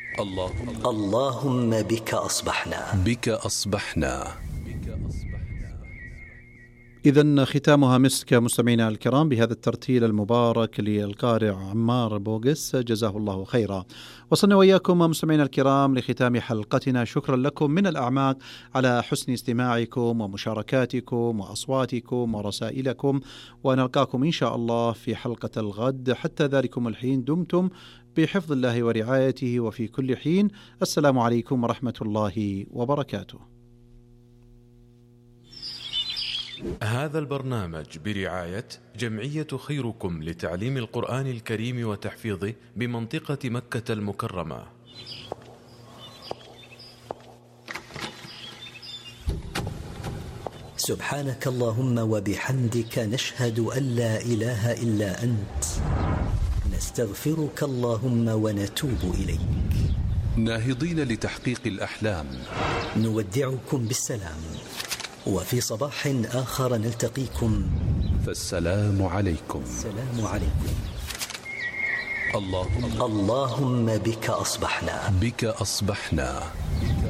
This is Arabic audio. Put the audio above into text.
اللهم بك أصبحنا. بك أصبحنا. إذن ختامها مسك مستمعينا الكرام بهذا الترتيل المبارك للقارئ عمار بوغس جزاه الله خيرا. وصلنا وإياكم مستمعينا الكرام لختام حلقتنا. شكرا لكم من الأعماق على حسن استماعكم ومشاركاتكم وأصواتكم ورسائلكم، ونلقاكم إن شاء الله في حلقة الغد. حتى ذلكم الحين دمتم بحفظ الله ورعايته وفي كل حين. السلام عليكم ورحمة الله وبركاته. هذا البرنامج برعاية جمعية خيركم لتعليم القرآن الكريم وتحفيظه بمنطقة مكة المكرمة. سبحانك اللهم وبحمدك نشهد أن لا إله إلا أنت، نستغفرك اللهم ونتوب إليك. ناهضين لتحقيق الأحلام نودعكم بالسلام، وفي صباح آخر نلتقيكم. فالسلام عليكم. السلام عليكم. اللهم بك أصبحنا. بك أصبحنا.